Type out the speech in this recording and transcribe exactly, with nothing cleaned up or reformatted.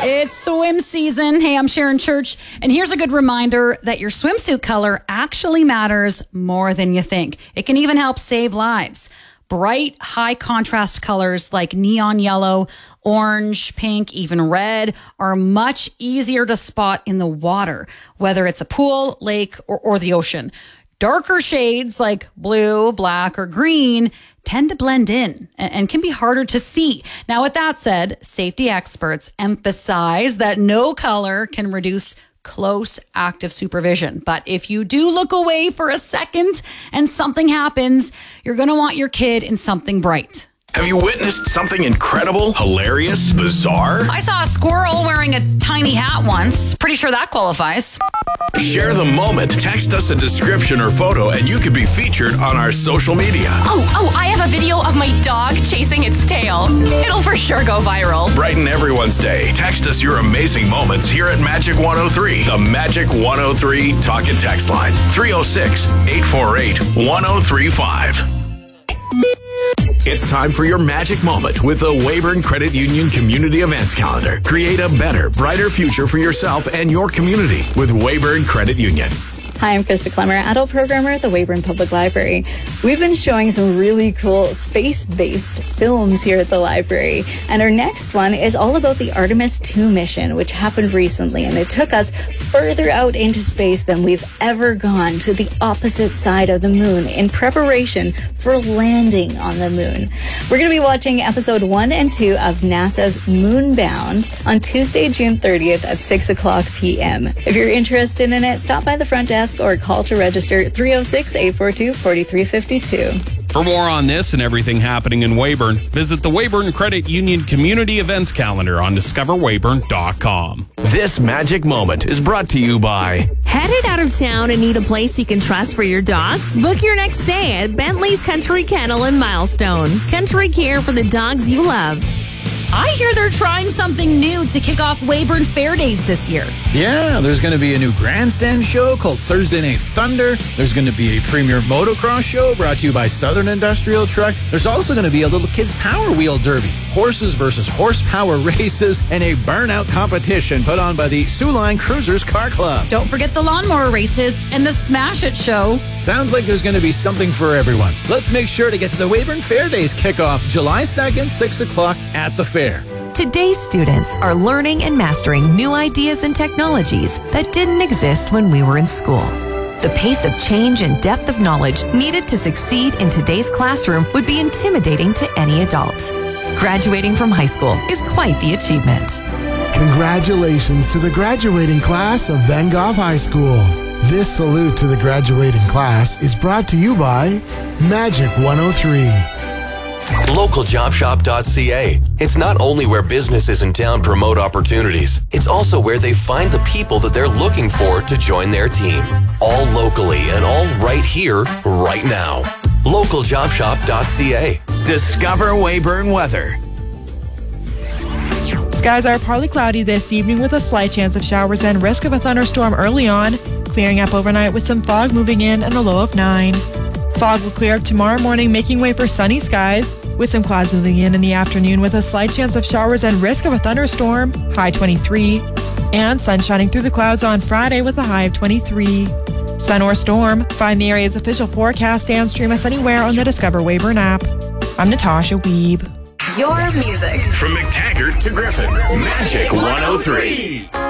It's swim season. Hey, I'm Sharon Church, and here's a good reminder that your swimsuit color actually matters more than you think. It can even help save lives. Bright, high contrast colors like neon yellow, orange, pink, even red are much easier to spot in the water, whether it's a pool, lake, or, or the ocean. Darker shades like blue, black, or green tend to blend in and, and can be harder to see. Now, with that said, safety experts emphasize that no color can reduce close active supervision. But if you do look away for a second and something happens, you're going to want your kid in something bright. Have you witnessed something incredible, hilarious, bizarre? I saw a squirrel wearing a tiny hat once. Pretty sure that qualifies. Share the moment. Text us a description or photo and you could be featured on our social media. Oh, oh, I have a video of my dog chasing its tail. It'll for sure go viral. Brighten everyone's day. Text us your amazing moments here at Magic one oh three. The Magic one oh three talk and text line. three oh six, eight four eight, one oh three five. It's time for your magic moment with the Weyburn Credit Union Community Events Calendar. Create a better, brighter future for yourself and your community with Weyburn Credit Union. Hi, I'm Krista Clemmer, adult programmer at the Weyburn Public Library. We've been showing some really cool space-based films here at the library, and our next one is all about the Artemis two mission, which happened recently, and it took us further out into space than we've ever gone, to the opposite side of the moon in preparation for landing on the moon. We're going to be watching episode one and two of NASA's Moonbound on Tuesday, June thirtieth at six o'clock p.m. If you're interested in it, stop by the front desk or call to register three oh six, eight four two, four three five two. For more on this and everything happening in Weyburn, visit the Weyburn Credit Union Community Events Calendar on discover weyburn dot com. This magic moment is brought to you by... Headed out of town and need a place you can trust for your dog? Book your next stay at Bentley's Country Kennel in Milestone. Country care for the dogs you love. I hear they're trying something new to kick off Weyburn Fair Days this year. Yeah, there's going to be a new grandstand show called Thursday Night Thunder. There's going to be a premier motocross show brought to you by Southern Industrial Truck. There's also going to be a little kids power wheel derby, horses versus horsepower races, and a burnout competition put on by the Sioux Line Cruisers Car Club. Don't forget the lawnmower races and the Smash It show. Sounds like there's going to be something for everyone. Let's make sure to get to the Weyburn Fair Days kickoff July second, six o'clock at the fair. Today's students are learning and mastering new ideas and technologies that didn't exist when we were in school. The pace of change and depth of knowledge needed to succeed in today's classroom would be intimidating to any adult. Graduating from high school is quite the achievement. Congratulations to the graduating class of Bengoff High School. This salute to the graduating class is brought to you by Magic one oh three. local job shop dot c a. It's not only where businesses in town promote opportunities, it's also where they find the people that they're looking for to join their team. All locally and all right here, right now. local job shop dot c a. Discover Weyburn weather. Skies are partly cloudy this evening with a slight chance of showers and risk of a thunderstorm early on, clearing up overnight with some fog moving in and a low of nine. Fog will clear up tomorrow morning, making way for sunny skies, with some clouds moving in in the afternoon with a slight chance of showers and risk of a thunderstorm, high twenty-three. And sun shining through the clouds on Friday with a high of twenty-three. Sun or storm, find the area's official forecast and stream us anywhere on the Discover Weyburn app. I'm Natasha Weeb. Your music. From McTaggart to Griffin, Magic one oh three.